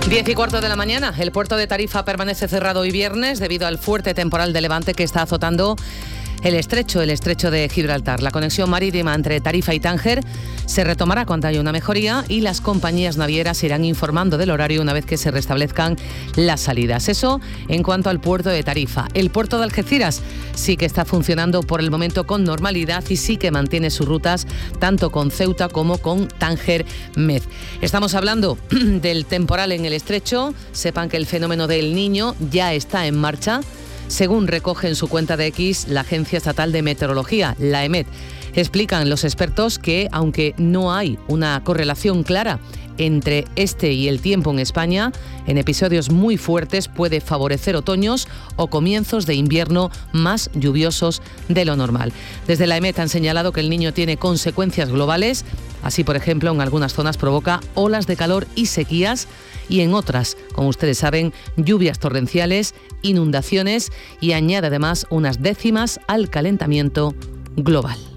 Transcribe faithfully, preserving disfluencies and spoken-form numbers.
Diez y cuarto de la mañana. El puerto de Tarifa permanece cerrado hoy viernes debido al fuerte temporal de levante que está azotando el estrecho, el estrecho de Gibraltar. La conexión marítima entre Tarifa y Tánger se retomará cuando haya una mejoría y las compañías navieras irán informando del horario una vez que se restablezcan las salidas. Eso en cuanto al puerto de Tarifa. El puerto de Algeciras sí que está funcionando por el momento con normalidad y sí que mantiene sus rutas tanto con Ceuta como con Tánger-Med. Estamos hablando del temporal en el estrecho. Sepan que el fenómeno del Niño ya está en marcha, según recoge en su cuenta de X la Agencia Estatal de Meteorología, la EMET. Explican los expertos que, aunque no hay una correlación clara entre este y el tiempo en España, en episodios muy fuertes puede favorecer otoños o comienzos de invierno más lluviosos de lo normal. Desde la EMET han señalado que el Niño tiene consecuencias globales. Así, por ejemplo, en algunas zonas provoca olas de calor y sequías y en otras, como ustedes saben, lluvias torrenciales, inundaciones y añade además unas décimas al calentamiento global.